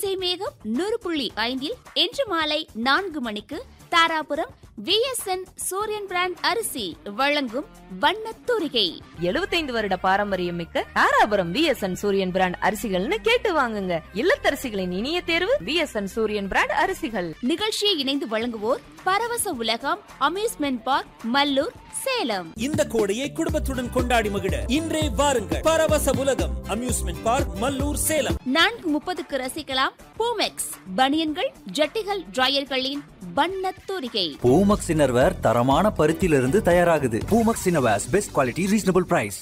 இசை மேகம் 100.5 இன்று மாலை 4 மணிக்கு தாராபுரம் VSN சூரியன் பிராண்ட் அரிசி வழங்கும் வண்ணத்தூரிகை. 75 வருட பாரம்பரியம் மிக்க தாராபுரம் VSN சூரியன் பிராண்ட் அரிசிகள்னு கேட்டு வாங்குங்க. இல்லத்தரசிகளின் இனிய தேர்வு VSN சூரியன் பிராண்ட் அரிசிகள். நிகழ்ச்சியை இணைந்து வழங்குவோர் பரவச உலகம் அம்யூஸ்மெண்ட் பார்க் மல்லூர் சேலம். இந்த கோடையை குடும்பத்துடன் கொண்டாடி மகிழ இன்றே வாருங்கள். பரவச உலகம் அம்யூஸ்மெண்ட் பார்க் மல்லூர் சேலம். 4:30க்கு ரசிக்கலாம் பூமெக்ஸ் பனியன்கள் ஜட்டிகள் டிரையர்களின் வண்ணத்தூரிகை. பூமக்ஸ் இன்னர்வேர் தரமான பருத்தியிலிருந்து தயாராகுது. Poomex innerwears best quality reasonable price.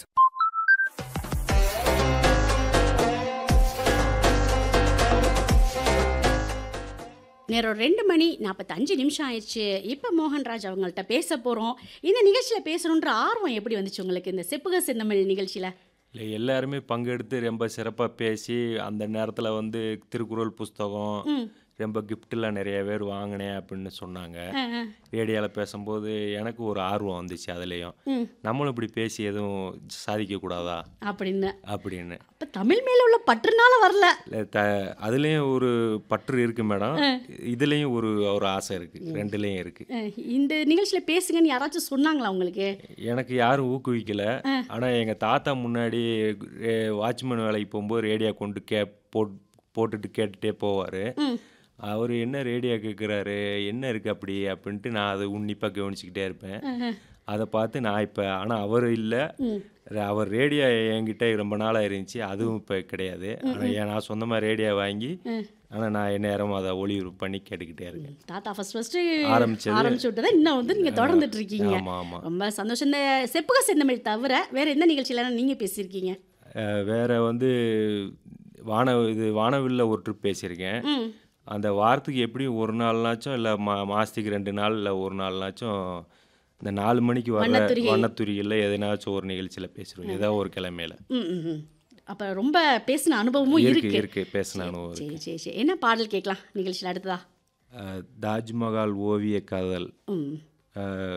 நேரம் 2:45 ஆயிடுச்சு. இப்போ மோகன்ராஜ் அவங்கள்ட்ட பேச போகிறோம். இந்த நிகழ்ச்சியில் பேசணுன்ற ஆர்வம் எப்படி வந்துச்சு உங்களுக்கு இந்த செப்புக செந்தமிழ் நிகழ்ச்சியில்? இல்லை, எல்லாருமே பங்கெடுத்து ரொம்ப சிறப்பாக பேசி அந்த நேரத்தில் வந்து திருக்குறள் புஸ்தகம் ரொம்ப கிஃப்டெலாம் நிறைய பேர் வாங்கினேன் அப்படின்னு சொன்னாங்க. ரேடியோவில் பேசும்போது எனக்கு ஒரு ஆர்வம் வந்துச்சு. அதுலேயும் நம்மளும் இப்படி பேசி எதுவும் சாதிக்கக்கூடாதா அப்படின்னு. அப்போ தமிழ் மேலே உள்ள பற்றுனால வரல இல்லை, அதுலேயும் ஒரு பற்று இருக்குது மேடம். இதுலேயும் ஒரு ஆசை இருக்குது. ரெண்டுலேயும் இருக்குது. இந்த நிகழ்ச்சியில் பேசுங்கன்னு யாராச்சும் சொன்னாங்களா உங்களுக்கு? எனக்கு யாரும் ஊக்குவிக்கலை. ஆனால் எங்கள் தாத்தா முன்னாடி வாட்ச்மேன் வேலைக்கு போகும்போது ரேடியோ கொண்டு போட்டுட்டு கேட்டுகிட்டே போவார். அவர் என்ன ரேடியோ கேட்குறாரு, என்ன இருக்குது அப்படின்ட்டு நான் அதை உன்னிப்பாக கவனிச்சுக்கிட்டே இருப்பேன். அதை பார்த்து நான் இப்போ, ஆனால் அவர் இல்லை, அவர் ரேடியோ என்கிட்ட ரொம்ப நாளாக இருந்துச்சு. அதுவும் இப்போ கிடையாது. ஆனால் நான் சொந்தமாக ரேடியோ வாங்கி ஆனால் நான் என்ன நேரமும் அதை ஒளிபரப்பு பண்ணி கேட்டுக்கிட்டே இருக்கேன். தாத்தா ஃபர்ஸ்ட் ஆரம்பிச்சு விட்டு தான் இன்னும் வந்து நீங்கள் தொடர்ந்துட்டு இருக்கீங்க. ஆமாம், ரொம்ப சந்தோஷம். இந்த செப்புக செந்தமிழ் தவிர வேறு எந்த நிகழ்ச்சியில நீங்கள் பேசியிருக்கீங்க? வேறு வந்து வானவில்ல ஒரு ட்ரிப் பேசியிருக்கேன். அந்த வாரத்துக்கு எப்படியும் ஒரு நாள்னாச்சும் இல்லை மாதத்துக்கு 2 நாள் இல்லை ஒரு நாள்னாச்சும் இந்த 4 மணிக்கு வர வண்ணத்துரியில் எதனாச்சும் ஒரு நிகழ்ச்சியில் பேசுகிறோம், ஏதாவது ஒரு கிழமையில. அப்போ ரொம்ப பேசின அனுபவமும் இருக்கு. பேசின அனுபவம். சரி. என்ன பாடல் கேட்கலாம் நிகழ்ச்சியில் அடுத்ததா? தாஜ்மஹால் ஓவிய காதல்,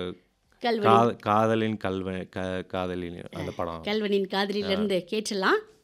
காதலின் அந்த படம், கல்வனின் காதலிலிருந்து கேட்டலாம்.